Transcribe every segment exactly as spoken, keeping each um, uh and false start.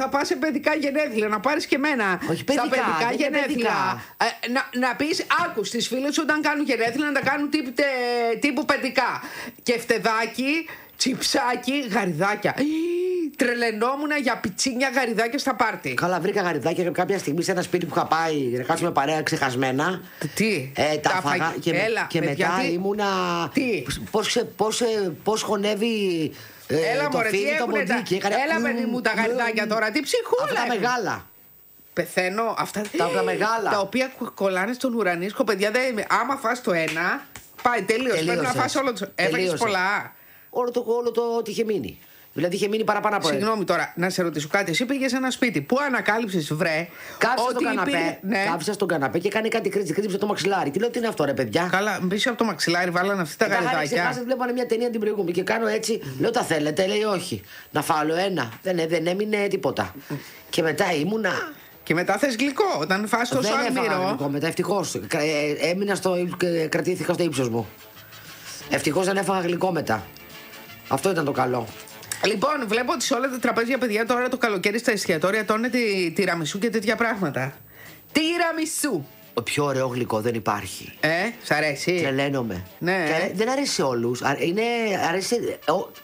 θα πας σε παιδικά γενέθλια, να πάρεις και εμένα. Όχι παιδικά, στα παιδικά δεν γενέθλια. παιδικά. Ε, να, να πεις, άκου στις φίλες σου όταν κάνουν γενέθλια να τα κάνουν τύπου, τε, τύπου παιδικά. Και φτεδάκι, τσιψάκι, γαριδάκια. Τρελαινόμουν για πιτσίνια γαριδάκια στα πάρτι. Καλά, βρήκα γαριδάκια κάποια στιγμή σε ένα σπίτι που είχα πάει να κάτσουμε παρέα ξεχασμένα. Τι, ε, τα φάγα φα... και, Έλα, και μετά γιατί... ήμουνα. Τι, πώς, πώς, πώς χωνεύει. Ε, έλα, το μωρέ, τι φίδι το ποντίκι. τα... Έλα, παιδί μου, τα γαριδάκια τώρα, τι ψυχούλα. Αυτά τα μεγάλα. Πεθαίνω. Αυτά τα, τα μεγάλα. Τα οποία κολλάνε στον ουρανίσκο, παιδιά. Δεν... Άμα φας το ένα, πάει τελείως. Πρέπει να φας όλο το. Έφαγες πολλά. Όλο το, όλο το ότι είχε μείνει. Δηλαδή είχε μείνει παραπάνω από ένα. Συγγνώμη τώρα, να σε ρωτήσω κάτι. Εσύ πήγες σε ένα σπίτι που ανακάλυψες, βρε. Κάψα στον καναπέ. Υπήρχε... Ναι. Κάψα στον καναπέ και κάνει κάτι κρίτσι, κρύψε το μαξιλάρι. Τι λέω, τι είναι αυτό, ρε παιδιά. Καλά, πίσω από το μαξιλάρι βάλανε αυτή τα γαριδάκια. Ξεχάσατε, βλέπανε μια ταινία την προηγούμενη και κάνω έτσι. Λέω, τα θέλετε, λέει όχι. Να φάω ένα. Δεν, δεν έμεινε τίποτα. Και μετά ήμουνα. Και μετά θες γλυκό, όταν φας τόσο αλμύρο. Δεν γλυκό, μετά ευτυχώς. Έμεινα στο. Κρατήθηκα στο ύψος μου. Ευτυχώς δεν έφαγα γλυκό μετά. Αυτό ήταν το καλό. Λοιπόν, βλέπω ότι σε όλα τα τραπέζια, παιδιά, τώρα το καλοκαίρι στα εστιατόρια τρώνε τη τυραμισού και τέτοια πράγματα. Τυραμισού! Ο πιο ωραίο γλυκό δεν υπάρχει. Ε, σ' αρέσει. Τρελαίνομαι. Ναι. Και δεν αρέσει σε όλους. Είναι. Αρέσει.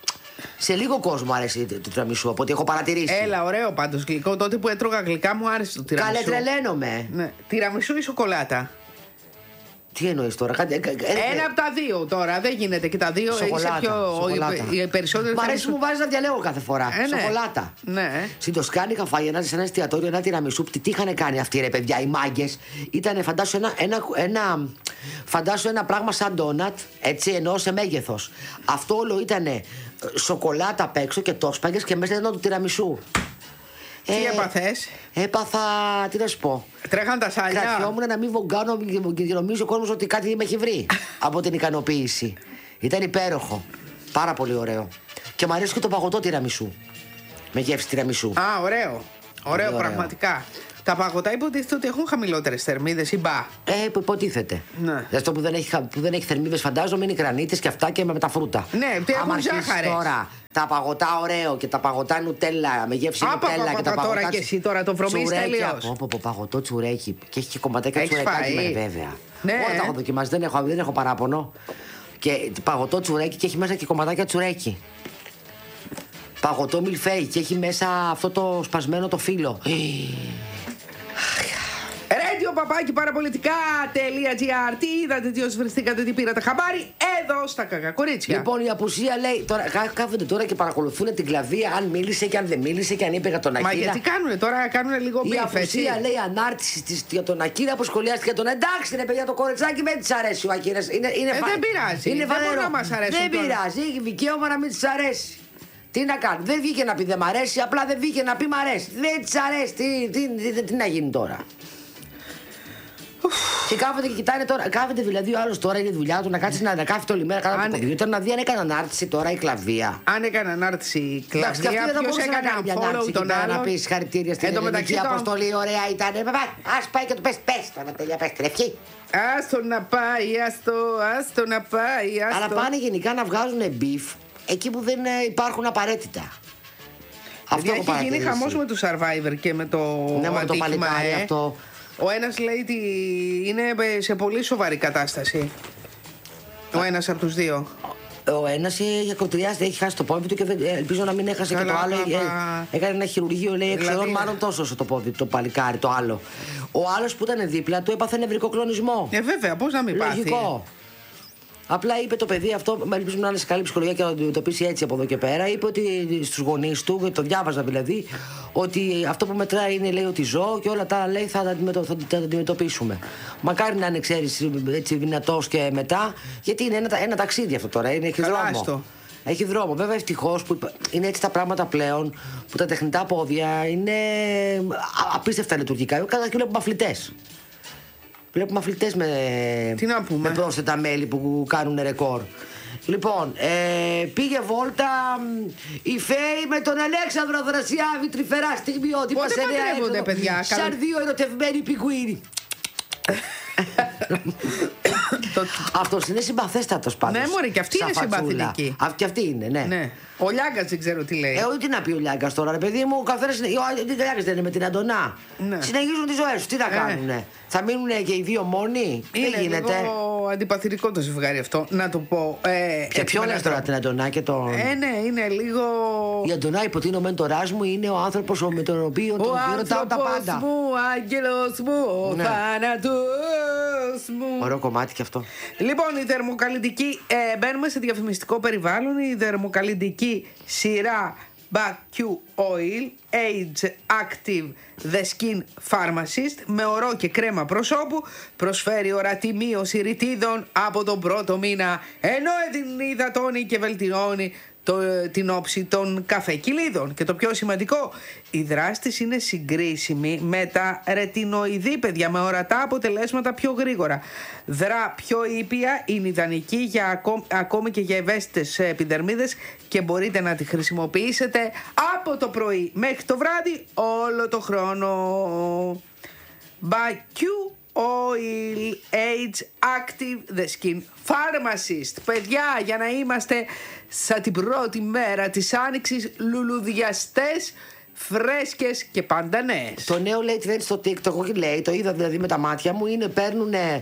Σε λίγο κόσμο αρέσει το τυραμισού από ό,τι έχω παρατηρήσει. Έλα, ωραίο πάντως γλυκό. Τότε που έτρωγα γλυκά μου άρεσε το τυραμισού. Καλέ, τρελαίνομαι. Ναι. Τυραμισού ή σοκολάτα. Τι εννοείς τώρα, κάτι. Ένα από τα δύο τώρα. Δεν γίνεται και τα δύο. Σοκολάτα. Πιο... Σοκολάτα. Οι περισσότεροι. Μ' αρέσει που μου βάζει να διαλέγω κάθε φορά. Ε, ναι. Σοκολάτα. Ναι. Στην Τοσκάνη είχα φάει ένα, σε ένα εστιατόριο ένα τυραμισού. Τι, τι είχαν κάνει αυτοί, ρε παιδιά, οι μάγκες. Ήταν, φαντάσου ένα, ένα, ένα, φαντάσου ένα πράγμα σαν ντόνατ, έτσι, εννοώ σε μέγεθος. Αυτό όλο ήταν σοκολάτα απ' έξω και το σπάγες και μέσα ήταν το τυραμισού. Τι ε, έπαθες? Έπαθα, τι να σου πω. Τρέχαν τα σάλια. Κρατιόμουν να μην βογκάνω και νομίζω ο κόσμος ότι κάτι με έχει βρει από την ικανοποίηση. Ήταν υπέροχο. Πάρα πολύ ωραίο. Και μου αρέσει και το παγωτό τυραμισού. Με γεύση τυραμισού. Α, ωραίο. Ωραίο, ωραίο, πραγματικά. Τα παγωτά υποτίθεται ότι έχουν χαμηλότερες θερμίδες ή μπα. Ε, που υποτίθεται. Ναι. Αυτό που δεν έχει, που δεν έχει θερμίδες, φαντάζομαι, είναι οι γρανίτες και αυτά και με τα φρούτα. Ναι, τι έχουν ζάχαρες. Τώρα τα παγωτά ωραίο και τα παγωτά νουτέλα με γεύση Α, νουτέλα πα, πα, και τα παγωτά. Τώρα και εσύ τώρα το βρωμείς τελείως. Πω, πω, πω, παγωτό τσουρέκι. Και έχει και κομματάκια τσουρεκάκι με, βέβαια. Ναι. Όλα τα έχω δοκιμάσει, δεν έχω, δεν έχω παράπονο. Και παγωτό τσουρέκι και έχει μέσα και κομματάκια τσουρέκι. Παγωτό μιλφέι και έχει μέσα αυτό το σπασμένο το φύλλο. Radio παπάκι παραπολιτικά.gr. Τι είδατε, τι βρεθήκατε, τι πήρατε χαμπάρι εδώ στα κακακορίτσια. Λοιπόν, η απουσία λέει. Τώρα, κάθονται τώρα και παρακολουθούν την κλαβία αν μίλησε και αν δεν μίλησε και αν είπε για τον Ακύρα. Μα γιατί κάνουνε τώρα, κάνουνε λίγο μπιφ. Η απουσία λέει ανάρτηση της, για τον Ακύρα που σχολιάστηκε τον. Εντάξει, ρε παιδιά, το κοριτσάκι δεν τη αρέσει ο Ακύρας. Είναι, είναι ε, φα... Δεν πειράζει. Είναι δεν μπορεί να μας αρέσει. Δεν πειράζει, έχει δικαίωμα να μην τη αρέσει. Τι να κάνει, δεν βγήκε να πει δεν μ' αρέσει, απλά δεν βγήκε να πει μ' αρέσει. Δεν τη αρέσει, τι, τι, τι, τι, τι να γίνει τώρα. Και κάθονται και κοιτάνε τώρα. Κάθεται δηλαδή ο άλλο τώρα είναι η δουλειά του να κάτσει να κάθεται όλη μέρα κάτω από το κομπιούτερ να δει αν έκανε ανάρτηση τώρα η κλαβία. Αν έκανε ανάρτηση η κλαβία, ποιος έκανε unfollow τον άλλο. Να πει συγχαρητήρια στην ελληνική αποστολή, ωραία ήταν. Α πάει και του πε, πε τώρα τελεία, πε την ευχή. Άστο να πάει, άστο, άστο να πάει, άστο. Αλλά πάνε γενικά να βγάζουν μπιφ εκεί που δεν υπάρχουν απαραίτητα. Αυτό έχει γίνει χαμός με το Survivor και με το ναι, με το παλικάρι ε. αυτό. Ο ένας λέει ότι είναι σε πολύ σοβαρή κατάσταση. Ο ένας από τους δύο. Ο ένας είχε κοτριάσει, έχει χάσει το πόδι του και δεν, ελπίζω να μην έχασε. Καλά, και το άλλο. Καλά. Έκανε ένα χειρουργείο, λέει, δηλαδή... εξαιρών μάλλον τόσο όσο το πόδι, το παλικάρι, το άλλο. Ο άλλος που ήταν δίπλα του έπαθε νευρικό κλονισμό. Ε, βέβαια, πώς να μην λογικό. Πάθει. Απλά είπε το παιδί αυτό, ελπίζουμε να είναι σε καλή ψυχολογία και να το αντιμετωπίσει έτσι από εδώ και πέρα. Είπε ότι στους γονείς του, το διάβαζα δηλαδή, ότι αυτό που μετράει είναι, λέει, ότι ζω και όλα τα άλλα, λέει, θα τα, αντιμετω, θα τα αντιμετωπίσουμε. Μακάρι να είναι, ξέρεις, έτσι δυνατός και μετά, γιατί είναι ένα, ένα ταξίδι αυτό τώρα, είναι, έχει δρόμο. Άστο. Έχει δρόμο. Βέβαια, ευτυχώς που είναι έτσι τα πράγματα πλέον, που τα τεχνητά πόδια είναι απίστευτα λειτουργικά. Κατά και βλέπουμε αθλητές. Βλέπουμε αθλητές με, με πρόσθετα μέλη που κάνουν ρεκόρ. Λοιπόν, ε, πήγε βόλτα η Φέη με τον Αλέξανδρο Δρασιάβη, τρυφερά στιγμιότυπα. Πότε παντρεύονται, παιδιά? Σαν δύο ερωτευμένοι πιγκουίνοι. Αυτός είναι συμπαθέστατος πάντως. Ναι, μωρή, και αυτή είναι συμπαθητική. Και αυτή είναι, ναι. ναι. Ο Λιάγκας δεν ξέρω τι λέει. Ε, όχι τι να πει ο Λιάγκας τώρα, ρε παιδί μου, ο καθένας. Ο Λιάγκας δεν είναι με την Αντωνά. Ναι. Συνεχίζουν τις ζωές τους, τι θα Ε. κάνουνε. Θα μείνουνε και οι δύο μόνοι. Είναι Δεν γίνεται. λίγο αντιπαθητικό το ζευγάρι αυτό, να το πω. Ε, Και ποιο με λες έναν τώρα, τρόπο. την Αντωνά και τον. Ε, ναι, είναι λίγο. Η Αντωνά, υποτείνω μέντοράς μου, είναι ο άνθρωπος με τον οποίο τον Ο οποίο ρωτάω τα άνθρωπος πάντα. μου, άγγελος μου, ο Ναι. θάνατος μου. Ωραίο κομμάτι κι αυτό. Λοιπόν, η θερμοκαλλιντική, ε, μπαίνουμε σε διαφημιστικό περιβάλλον. Η θερμοκαλλιντική σειρά Back Q Oil Age Active The Skin Pharmacist με ορό και κρέμα προσώπου προσφέρει ορατή μείωση ρητίδων από τον πρώτο μήνα, ενώ υδατώνει και βελτιώνει το, την όψη των καφεκυλίδων. Και το πιο σημαντικό, η δράση της είναι συγκρίσιμη με τα ρετινοειδή, παιδιά, με ορατά αποτελέσματα πιο γρήγορα. Δρά πιο ήπια, είναι ιδανική για ακόμη, ακόμη και για ευαίσθητες επιδερμίδες και μπορείτε να τη χρησιμοποιήσετε από το πρωί μέχρι το βράδυ όλο το χρόνο. By Q Oil Age Active The Skin Pharmacist. Παιδιά, για να είμαστε σαν την πρώτη μέρα της άνοιξης, λουλουδιαστές, φρέσκες και πάντα νέες. Το νέο λέει trend στο TikTok, όχι λέει, το είδα δηλαδή με τα μάτια μου, είναι παίρνουν ε,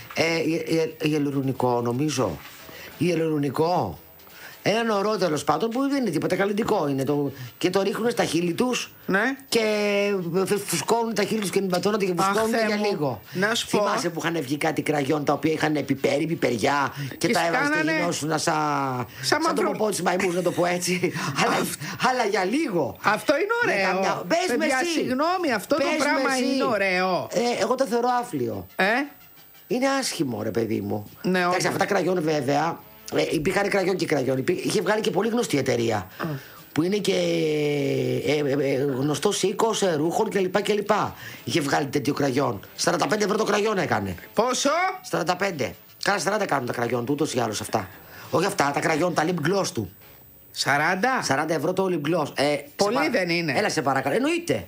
ιελουρονικό νομίζω. Ιελουρονικό. Έναν ορό τέλος πάντων που δεν είναι τίποτα καλλιτικό είναι το, και το ρίχνουν στα χείλη τους Ναι. και φουσκώνουν τα χείλη τους και μπατώνονται και φουσκώνουν Αχ, για Θεέ μου. λίγο. Να σου πω. Θυμάσαι που είχαν βγει κάτι κραγιόν τα οποία είχαν πιπέρι, πιπεριά και, Και τα έβαζε σκάνανε- και γινόσουν σαν, σαν σαν το μαύρο- ποπό της μαϊμούς, να το πω έτσι. αλλά, αλλά για λίγο. Αυτό είναι Με ωραίο. καμιά- Πες με Παιδιά, εσύ. συγγνώμη, αυτό Πες το με πράγμα εσύ. είναι ωραίο. Ε, εγώ το θεωρώ άφλιο. Ε? Είναι άσχημο, ρε παιδί μου. Ναι, Εντάξει, όντως. αυτά τα κραγιόν βέβαια. Ε, υπήρχαν κραγιόν και κραγιόν. Υπή- Είχε βγάλει και πολύ γνωστή εταιρεία. Που είναι και ε, ε, ε, γνωστός οίκος ε, ρούχων κλπ. κλπ. Είχε βγάλει τέτοιο κραγιόν. σαράντα πέντε ευρώ το κραγιόν έκανε. Πόσο? σαράντα πέντε. Κάνα σαράντα κάνουν τα κραγιόν του, ούτως ή άλλως αυτά. Όχι αυτά, τα κραγιόν, τα lip gloss του. σαράντα. σαράντα ευρώ το lip gloss. Ε, Πολύ σε παρα- δεν είναι. Έλα σε παρακαλώ. Εννοείται.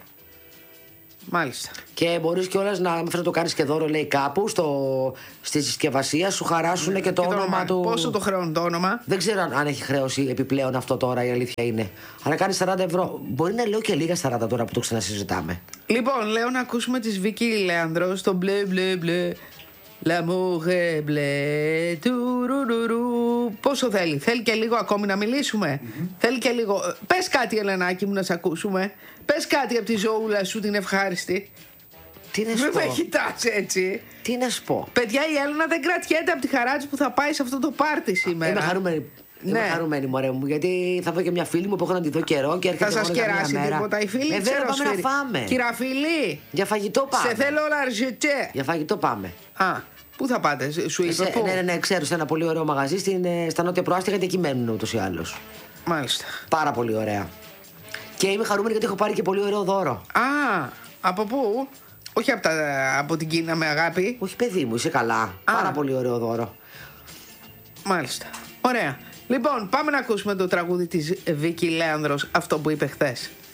Μάλιστα. Και μπορεί κιόλα να μην να το κάνει και δώρο, λέει κάπου στο, στη συσκευασία σου χαράσουν και το Και όνομα του. Πόσο το χρεώνει το όνομα? Δεν ξέρω αν, αν έχει χρέωση επιπλέον αυτό τώρα, η αλήθεια είναι. Αλλά κάνει σαράντα ευρώ. Μπορεί να λέω και λίγα σαράντα τώρα που το ξανασυζητάμε. Λοιπόν, λέω να ακούσουμε τη Βίκη Λέανδρο στο μπλε μπλε μπλε. L'amour est bleu. Τουρουρουρου. Πόσο θέλει, θέλει και λίγο ακόμη να μιλήσουμε. Mm-hmm. Θέλει και λίγο. Πες κάτι, Ελενάκη μου, να σε ακούσουμε. Πες κάτι από τη ζωούλα σου την ευχάριστη. Τι να σου Μην πω. με κοιτάς έτσι. Τι να σου πω. Παιδιά, η Έλληνα δεν κρατιέται από τη χαρά της που θα πάει σε αυτό το πάρτι σήμερα. Είμαι χαρούμενη. Ναι. Είμαι χαρούμενη, μωρέ μου, γιατί θα δω και μια φίλη μου που έχω να τη δω καιρό και έρχεται Θα σας μόνο για μια κεράσει μέρα. τίποτα η φίλη? Ε, βέβαια, ξέρω, πάμε σφύρι. να φάμε. Κυραφίλη, Για φαγητό πάμε. σε θέλω λαρζετζέ. Για φαγητό πάμε. Α, πού θα πάτε, σου είπε Σε, πού? ναι, ναι, ναι, ξέρω, σε ένα πολύ ωραίο μαγαζί στην, ε, στα Νότια Προάστια, γιατί εκεί μένουν ούτως ή άλλως. Μάλιστα. Πάρα πολύ ωραία. Και είμαι χαρούμενη γιατί έχω πάρει και πολύ ωραίο δώρο. Α, από πού? Όχι από, τα, από την Κίνα με αγάπη. Όχι, παιδί μου, είσαι καλά. Πάρα πολύ ωραίο δώρο. Μάλιστα. Ωραία. Λοιπόν, πάμε να ακούσουμε το τραγούδι της Βίκη Λέανδρος, αυτό που είπε χθες.